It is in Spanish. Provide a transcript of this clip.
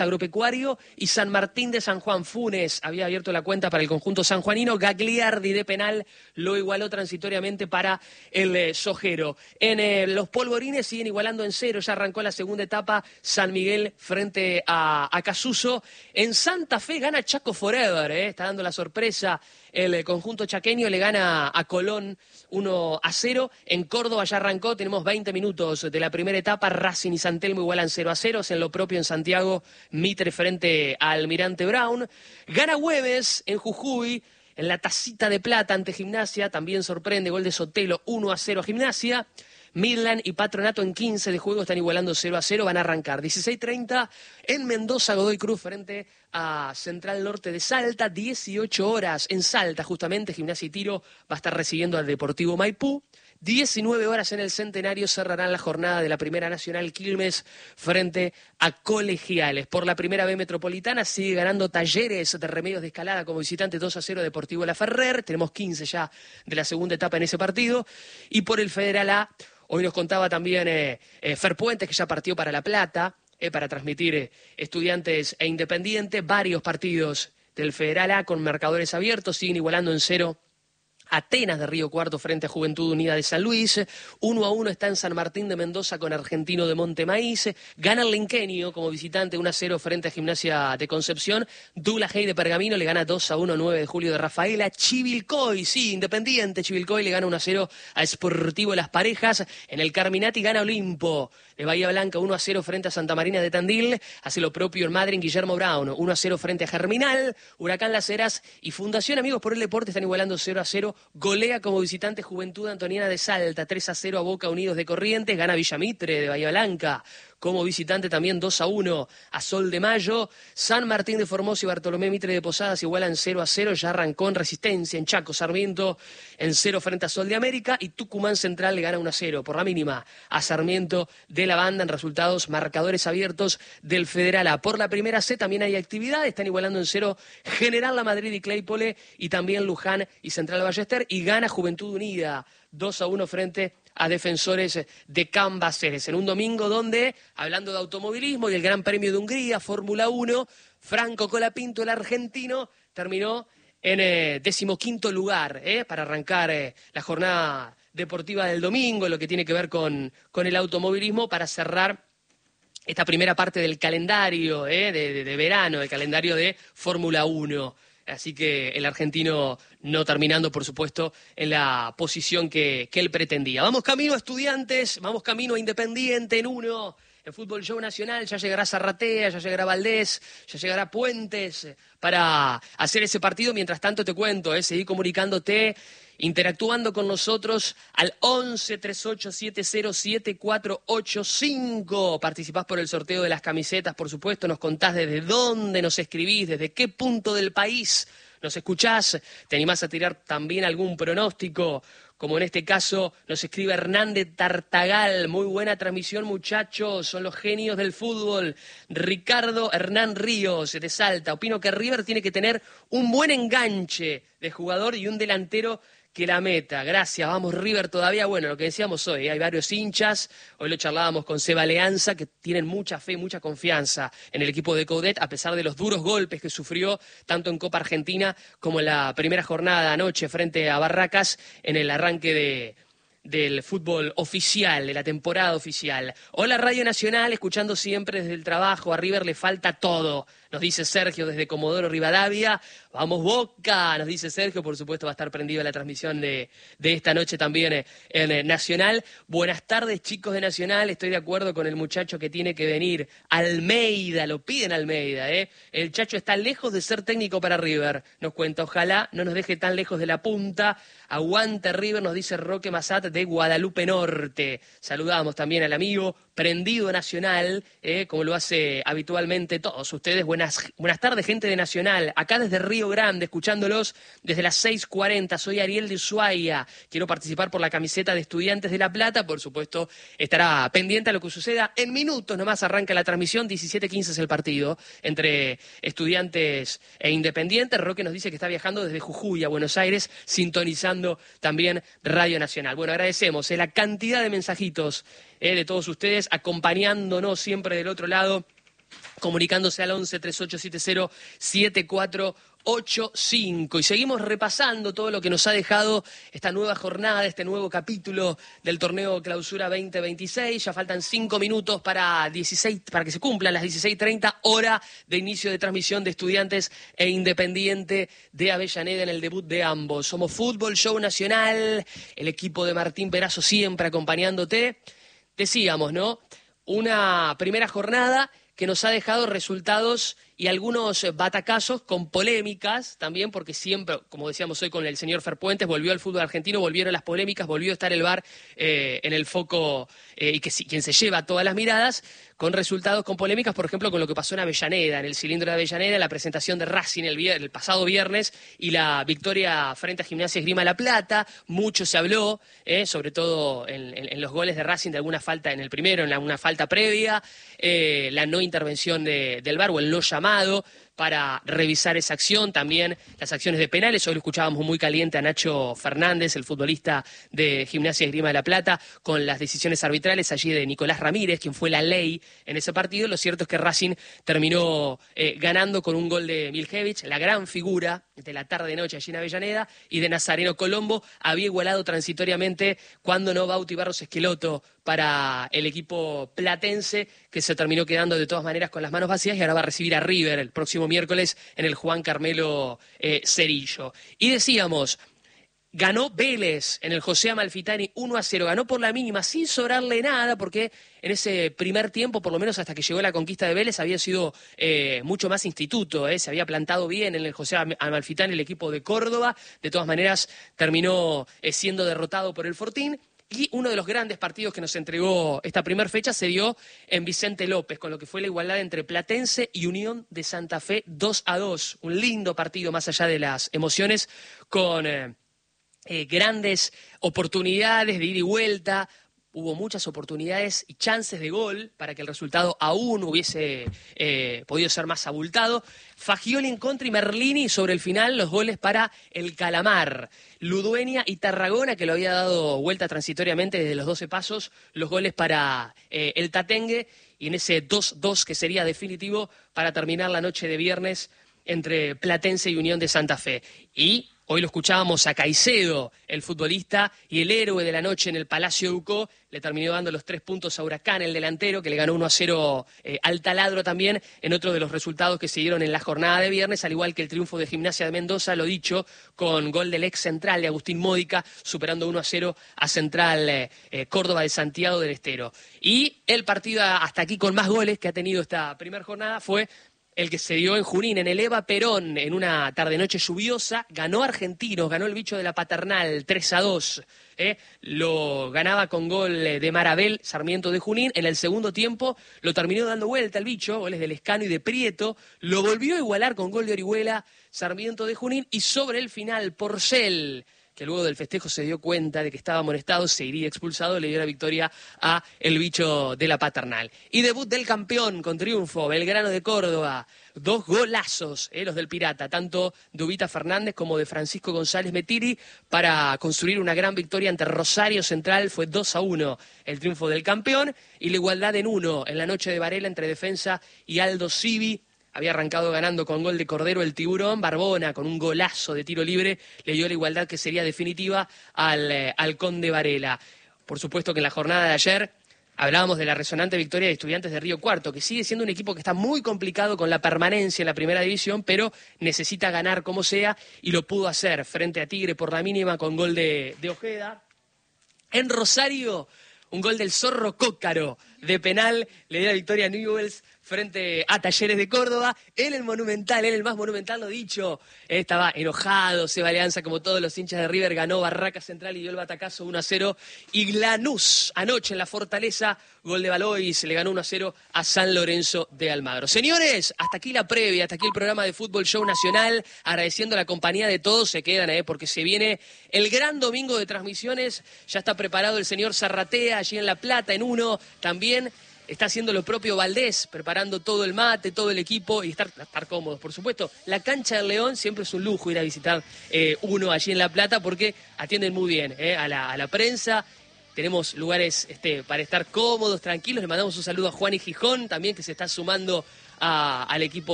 Agropecuario y San Martín de San Juan. Funes había abierto la cuenta para el conjunto sanjuanino. Gagliardi de penal lo igualó transitoriamente para el Sojero. En los polvorines siguen igualando en 0. Ya arrancó la segunda etapa. San Miguel frente a Casuso. En Santa Fe gana Chaco Forever. Está dando la sorpresa. El conjunto chaqueño le gana a Colón 1-0. En Córdoba ya arrancó, tenemos 20 minutos de la primera etapa. Racing y San Telmo igualan 0-0. En lo propio en Santiago, Mitre frente a Almirante Brown. Gana Güemes en Jujuy, en la tacita de plata ante Gimnasia. También sorprende, gol de Sotelo, 1-0 a Gimnasia. Midland y Patronato en 15 de juego están igualando 0-0, van a arrancar 16:30 en Mendoza, Godoy Cruz frente a Central Norte de Salta, 18 horas en Salta justamente, Gimnasia y Tiro va a estar recibiendo al Deportivo Maipú. 19 horas en el Centenario cerrarán la jornada de la Primera Nacional Quilmes frente a Colegiales. Por la Primera B Metropolitana sigue ganando Talleres de Remedios de Escalada como visitante 2-0 Deportivo Laferrer. Tenemos 15 ya de la segunda etapa en ese partido. Y por el Federal A, hoy nos contaba también Fer Puentes, que ya partió para La Plata, para transmitir Estudiantes e Independiente. Varios partidos del Federal A con marcadores abiertos, siguen igualando en 0. Atenas de Río Cuarto frente a Juventud Unida de San Luis. 1-1 está en San Martín de Mendoza con Argentino de Montemaíz. Gana el Lenquenio como visitante 1-0 frente a Gimnasia de Concepción. Dulajey de Pergamino le gana 2-1 9 de julio de Rafaela. Chivilcoy, sí, Independiente. Chivilcoy le gana 1-0 a Sportivo Las Parejas. En el Carminati gana Olimpo de Bahía Blanca 1-0 frente a Santa Marina de Tandil. Hace lo propio en Madrid Guillermo Brown 1-0 frente a Germinal. Huracán Las Heras y Fundación Amigos por el Deporte están igualando 0-0. Golea como visitante Juventud Antoniana de Salta, 3-0 a Boca Unidos de Corrientes. Gana Villamitre de Bahía Blanca como visitante también 2-1 a Sol de Mayo. San Martín de Formosa y Bartolomé Mitre de Posadas igualan 0-0. Ya arrancó en Resistencia, en Chaco. Sarmiento en 0 frente a Sol de América. Y Tucumán Central le gana 1-0 por la mínima a Sarmiento de la Banda en resultados marcadores abiertos del Federal A. Por la primera C también hay actividad. Están igualando en 0 General La Madrid y Claypole. Y también Luján y Central Ballester. Y gana Juventud Unida 2-1 frente a Defensores de Cambaceres. En un domingo donde, hablando de automovilismo y el Gran Premio de Hungría, Fórmula 1, Franco Colapinto, el argentino, terminó en 15º lugar para arrancar la jornada deportiva del domingo, lo que tiene que ver con el automovilismo, para cerrar esta primera parte del calendario de verano, el calendario de Fórmula 1. Así que el argentino no terminando, por supuesto, en la posición que él pretendía. Vamos camino a Estudiantes, vamos camino a Independiente en 1. En Fútbol Show Nacional ya llegará Zarratea, ya llegará Valdés, ya llegará Puentes para hacer ese partido. Mientras tanto te cuento, seguí comunicándote, interactuando con nosotros al 11 3870 7485. Participás por el sorteo de las camisetas, por supuesto. Nos contás desde dónde nos escribís, desde qué punto del país nos escuchás. Te animás a tirar también algún pronóstico, como en este caso nos escribe Hernández Tartagal. Muy buena transmisión, muchachos, son los genios del fútbol. Ricardo Hernán Ríos de Salta. Opino que River tiene que tener un buen enganche de jugador y un delantero que la meta. Gracias, vamos River todavía. Bueno, lo que decíamos hoy, hay varios hinchas, hoy lo charlábamos con Seba Leanza, que tienen mucha fe, mucha confianza en el equipo de Coudet, a pesar de los duros golpes que sufrió tanto en Copa Argentina como en la primera jornada anoche frente a Barracas en el arranque del fútbol oficial, de la temporada oficial. Hola Radio Nacional, escuchando siempre desde el trabajo, a River le falta todo, nos dice Sergio desde Comodoro Rivadavia. Vamos Boca, nos dice Sergio, por supuesto va a estar prendido la transmisión de esta noche también en Nacional. Buenas tardes chicos de Nacional, estoy de acuerdo con el muchacho que tiene que venir. Almeida, lo piden Almeida, El Chacho está lejos de ser técnico para River, nos cuenta, ojalá no nos deje tan lejos de la punta. Aguante River, nos dice Roque Massat de Guadalupe Norte. Saludamos también al amigo prendido Nacional, como lo hace habitualmente todos ustedes. Buenas tardes, gente de Nacional. Acá desde Río Grande, escuchándolos desde las 6:40. Soy Ariel de Ushuaia. Quiero participar por la camiseta de Estudiantes de La Plata. Por supuesto, estará pendiente a lo que suceda. En minutos nomás arranca la transmisión. 17:15 es el partido entre Estudiantes e Independiente. Roque nos dice que está viajando desde Jujuy a Buenos Aires, sintonizando también Radio Nacional. Bueno, agradecemos la cantidad de mensajitos de todos ustedes, acompañándonos siempre del otro lado comunicándose al 11 3870 7485. Y seguimos repasando todo lo que nos ha dejado esta nueva jornada, este nuevo capítulo del torneo Clausura 2026. Ya faltan 5 minutos para que se cumplan las 16:30, hora de inicio de transmisión de Estudiantes e Independiente de Avellaneda en el debut de ambos. Somos Fútbol Show Nacional, el equipo de Martín Perazo siempre acompañándote. Decíamos, ¿no? Una primera jornada que nos ha dejado resultados y algunos batacazos con polémicas también, porque siempre, como decíamos hoy con el señor Ferpuentes, volvió al fútbol argentino, volvieron las polémicas, volvió a estar el VAR en el foco y quien se lleva todas las miradas, con resultados con polémicas, por ejemplo, con lo que pasó en Avellaneda, en el cilindro de Avellaneda, la presentación de Racing el pasado viernes y la victoria frente a Gimnasia Esgrima La Plata. Mucho se habló, sobre todo en los goles de Racing, de alguna falta en el primero, en una falta previa, la no intervención del VAR o el no llamado para revisar esa acción, también las acciones de penales. Hoy lo escuchábamos muy caliente a Nacho Fernández, el futbolista de Gimnasia Esgrima de La Plata, con las decisiones arbitrales allí de Nicolás Ramírez, quien fue la ley en ese partido. Lo cierto es que Racing terminó ganando con un gol de Miljevic, la gran figura de la tarde-noche allí en Avellaneda, y de Nazareno Colombo. Había igualado transitoriamente cuando no Bauti Barros Esqueloto para el equipo platense, que se terminó quedando de todas maneras con las manos vacías y ahora va a recibir a River el próximo miércoles en el Juan Carmelo Cerillo. Y decíamos, ganó Vélez en el José Amalfitani 1-0, ganó por la mínima, sin sobrarle nada, porque en ese primer tiempo, por lo menos hasta que llegó la conquista de Vélez, había sido mucho más instituto, se había plantado bien en el José Amalfitani el equipo de Córdoba. De todas maneras, terminó siendo derrotado por el Fortín. Y uno de los grandes partidos que nos entregó esta primera fecha se dio en Vicente López, con lo que fue la igualdad entre Platense y Unión de Santa Fe 2-2. Un lindo partido, más allá de las emociones, con grandes oportunidades de ida y vuelta. Hubo muchas oportunidades y chances de gol para que el resultado aún hubiese podido ser más abultado. Fagioli en contra y Merlini sobre el final, los goles para el Calamar. Ludueña y Tarragona, que lo había dado vuelta transitoriamente desde los 12 pasos, los goles para el Tatengue, y en ese 2-2 que sería definitivo para terminar la noche de viernes entre Platense y Unión de Santa Fe. Y hoy lo escuchábamos a Caicedo, el futbolista y el héroe de la noche en el Palacio Ucó, le terminó dando los 3 puntos a Huracán, el delantero, que le ganó 1-0 al Taladro también, en otro de los resultados que se dieron en la jornada de viernes, al igual que el triunfo de Gimnasia de Mendoza, lo dicho, con gol del ex central de Agustín Módica, superando 1-0 a Central Córdoba de Santiago del Estero. Y el partido hasta aquí con más goles que ha tenido esta primera jornada fue el que se dio en Junín, en el Eva Perón, en una tarde-noche lluviosa. Ganó Argentinos, ganó el bicho de la Paternal 3-2. Lo ganaba con gol de Marabel, Sarmiento de Junín. En el segundo tiempo lo terminó dando vuelta el bicho, goles de Lescano y de Prieto. Lo volvió a igualar con gol de Orihuela, Sarmiento de Junín. Y sobre el final, Porcel, que luego del festejo se dio cuenta de que estaba amonestado, se iría expulsado, le dio la victoria a el bicho de la Paternal. Y debut del campeón con triunfo, Belgrano de Córdoba. 2 golazos, los del Pirata, tanto de Ubita Fernández como de Francisco González Metiri, para construir una gran victoria ante Rosario Central. Fue 2-1 el triunfo del campeón, y la igualdad en 1 en la noche de Varela entre Defensa y Aldo Civi. Había arrancado ganando con gol de Cordero el Tiburón. Barbona, con un golazo de tiro libre, le dio la igualdad que sería definitiva al Conde Varela. Por supuesto que en la jornada de ayer hablábamos de la resonante victoria de Estudiantes de Río Cuarto, que sigue siendo un equipo que está muy complicado con la permanencia en la primera división, pero necesita ganar como sea, y lo pudo hacer frente a Tigre por la mínima con gol de Ojeda. En Rosario, un gol del Zorro Cócaro de penal le dio la victoria a Newell's frente a Talleres de Córdoba. En el Monumental, en el más monumental, lo dicho, estaba enojado Seba Alianza, como todos los hinchas de River. Ganó Barraca Central y dio el batacazo 1-0. Y Lanús, anoche en la Fortaleza, gol de Valois, le ganó 1-0 a San Lorenzo de Almagro. Señores, hasta aquí la previa, hasta aquí el programa de Fútbol Show Nacional, agradeciendo la compañía de todos. Se quedan, porque se viene el gran domingo de transmisiones. Ya está preparado el señor Zarratea allí en La Plata, en 1 también. Está haciendo lo propio Valdés, preparando todo el mate, todo el equipo, y estar cómodos, por supuesto. La cancha del León siempre es un lujo ir a visitar 1 allí en La Plata, porque atienden muy bien a la prensa. Tenemos lugares para estar cómodos, tranquilos. Le mandamos un saludo a Juan y Gijón también, que se está sumando al equipo